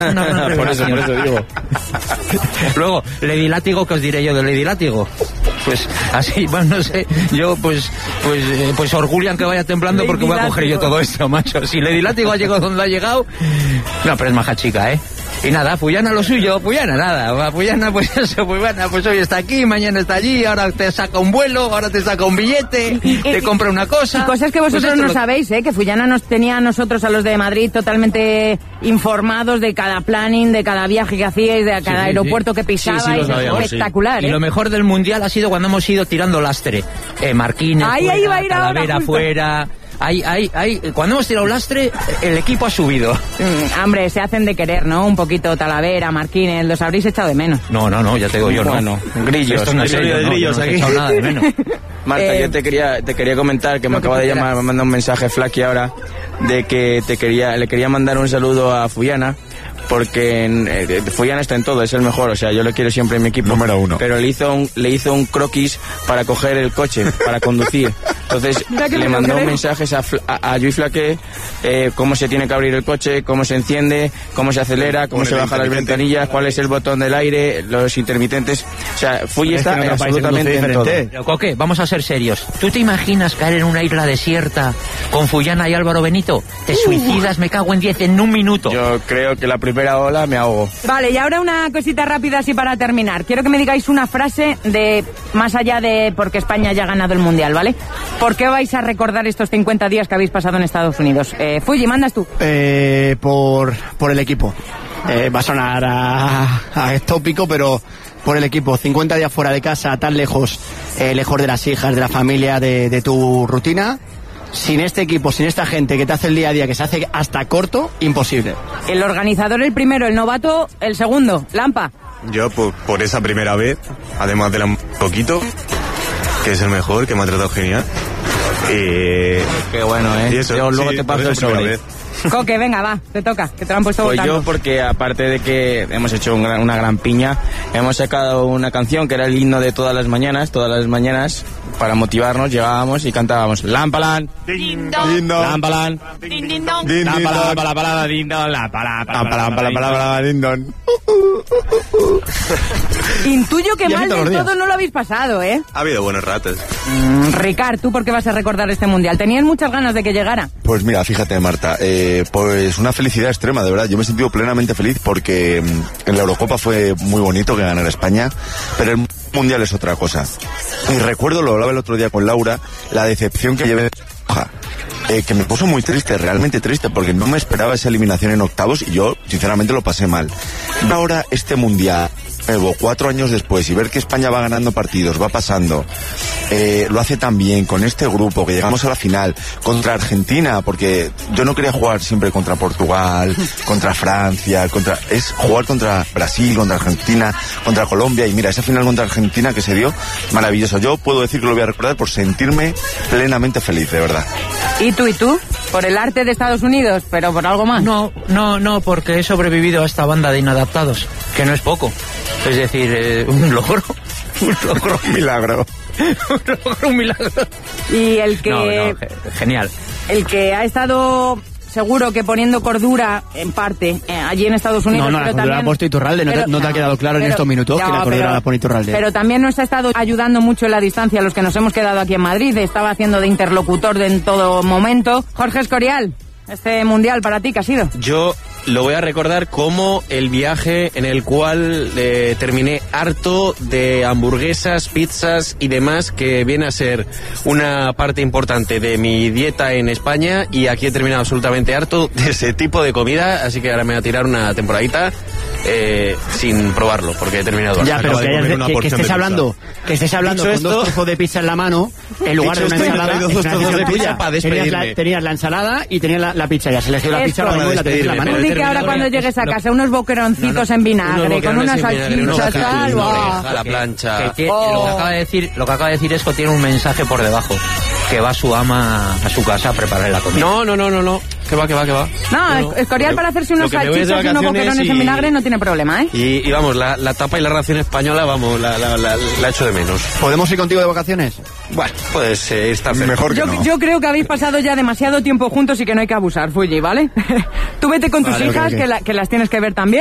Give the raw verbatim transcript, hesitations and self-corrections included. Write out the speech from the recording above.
No, no, por eso, por eso digo. Luego, Lady Látigo, ¿qué os diré yo de Lady Látigo? Pues así, bueno, no sé, yo pues pues eh, pues orgullan que vaya temblando porque voy a coger yo todo esto, macho. Si Lady Látigo ha llegado donde ha llegado, no, pero es maja chica, ¿eh? Y nada, Fuyana lo suyo, Fuyana nada, Fuyana pues eso, Fuyana pues hoy está aquí, mañana está allí, ahora te saca un vuelo, ahora te saca un billete, y, te y, compra una cosa. Y cosas que vosotros pues no lo... sabéis, ¿eh? Que Fuyana nos tenía a nosotros, a los de Madrid, totalmente informados de cada planning, de cada viaje que hacíais, de cada sí, aeropuerto sí. que pisabais, sí, sí, sabíamos, espectacular, sí. ¿eh? Y lo mejor del Mundial ha sido cuando hemos ido tirando lastre, eh, Marquines, ahí, fuera, ahí va a ir Talavera ahora, fuera... Ahí, ahí, ahí, cuando hemos tirado lastre, el equipo ha subido. Mm, hombre, se hacen de querer, ¿no? Un poquito Talavera, Marquines, los habréis echado de menos. No, no, no, ya te digo yo, no. Bueno, grillos, esto no es serio, de grillos no, no aquí. No he nada de menos. Marta, eh, yo te quería, te quería comentar que me acaba de llamar, me manda un mensaje Flaky ahora, de que te quería, le quería mandar un saludo a Fuyana, porque eh, Fuyana está en todo, es el mejor, o sea, yo lo quiero siempre en mi equipo. Número uno. Pero le hizo un, le hizo un croquis para coger el coche, para conducir. Entonces le mandó mensajes a, a, a Lluís Flaque, eh, cómo se tiene que abrir el coche, cómo se enciende, cómo se acelera, cómo se baja las ventanillas, cuál es el botón del aire, los intermitentes. O sea, Fuy está es que no absolutamente en todo. Pero, Coque, vamos a ser serios. ¿Tú te imaginas caer en una isla desierta con Fuyana y Álvaro Benito? Te suicidas, me cago en diez, en un minuto. Yo creo que la primera ola me ahogo. Vale, y ahora una cosita rápida así para terminar. Quiero que me digáis una frase de, más allá de porque España ya ha ganado el Mundial, ¿vale? ¿Por qué vais a recordar estos cincuenta días que habéis pasado en Estados Unidos? Eh, Fuji, mandas tú. Eh, por, por el equipo. Eh, va a sonar a, a tópico, pero por el equipo. cincuenta días fuera de casa, tan lejos, eh, lejos de las hijas, de la familia, de, de tu rutina. Sin este equipo, sin esta gente que te hace el día a día, que se hace hasta corto, imposible. El organizador el primero, el novato el segundo. Lampa. Yo por, por esa primera vez, además de la poquito, que es el mejor, que me ha tratado genial. Y... Qué bueno, ¿eh? Y eso, yo luego sí, te paso el sobre. Coque, venga, va, te toca, que te lo han puesto Pues votando. yo, porque aparte de que hemos hecho un gran, una gran piña, hemos sacado una canción que era el himno de todas las mañanas, todas las mañanas, para motivarnos, llegábamos y cantábamos Lampalan, Lampalan, Lampalan, para para dindon, Lampalan, para para para dindon. Intuyo que mal del todo no lo habéis pasado, ¿eh? Ha habido buenos ratos. Mm, Ricard, ¿tú por qué vas a recordar este Mundial? ¿Tenías muchas ganas de que llegara? Pues mira, fíjate, Marta, eh, pues una felicidad extrema, de verdad. Yo me he sentido plenamente feliz porque mm, en la Eurocopa fue muy bonito que ganara España, pero el Mundial es otra cosa. Y recuerdo, lo hablaba el otro día con Laura, la decepción que llevé de eh, que me puso muy triste, realmente triste, porque no me esperaba esa eliminación en octavos y yo, sinceramente, lo pasé mal. Ahora, este Mundial nuevo, cuatro años después, y ver que España va ganando partidos, va pasando, eh, lo hace tan bien con este grupo, que llegamos a la final contra Argentina, porque yo no quería jugar siempre contra Portugal, contra Francia, contra es jugar contra Brasil, contra Argentina, contra Colombia, y mira, esa final contra Argentina que se dio, maravilloso. Yo puedo decir que lo voy a recordar por sentirme plenamente feliz, de verdad. ¿Y tú y tú? ¿Por el arte de Estados Unidos? ¿Pero por algo más? No, no, no, porque he sobrevivido a esta banda de inadaptados, que no es poco. Es decir, eh, un logro, un logro, un milagro. un logro, un milagro. Y el que... No, no, genial. El que ha estado... Seguro que poniendo cordura, en parte, eh, allí en Estados Unidos. No, no, pero la cordura también, la ha puesto Iturralde, no, pero, te, no te ha quedado claro pero, en estos minutos no, que la cordura pero, la pone Iturralde. Pero también nos ha estado ayudando mucho en la distancia, los que nos hemos quedado aquí en Madrid, estaba haciendo de interlocutor de en todo momento. Jorge Escorial, este Mundial para ti, ¿qué ha sido? Yo lo voy a recordar como el viaje en el cual eh, terminé harto de hamburguesas, pizzas y demás, que viene a ser una parte importante de mi dieta en España, y aquí he terminado absolutamente harto de ese tipo de comida, así que ahora me voy a tirar una temporadita eh, sin probarlo, porque he terminado. Ya, pero que, hayas, que, que estés hablando, que estés hablando con esto, dos trozos de pizza en la mano, en lugar de una esto, ensalada, dos es trozos de pizza para tenías la, tenías la ensalada y tenías la, la pizza, ya se eligió la pizza para la tenías en la mano. Que ahora cuando llegues a casa unos boqueroncitos no, no, en vinagre unos con unas salchichas tal, a la plancha. Que, que, oh. Lo que acaba de decir, lo que acaba de decir Esco tiene un mensaje por debajo. que va su ama a su casa a preparar la comida. No, no, no, no, no. Que va, que va, que va. No, no, Escorial para hacerse unos salchichas y unos boquerones y... en vinagre no tiene problema, ¿eh? Y, y vamos, la, la tapa y la ración española, vamos, la, la, la, la echo de menos. ¿Podemos ir contigo de vacaciones? Bueno, pues eh, está mejor que yo, no. yo creo que habéis pasado ya demasiado tiempo juntos y que no hay que abusar, Fuji, ¿vale? Tú vete con tus vale, hijas, okay, okay. Que, la, que las tienes que ver también.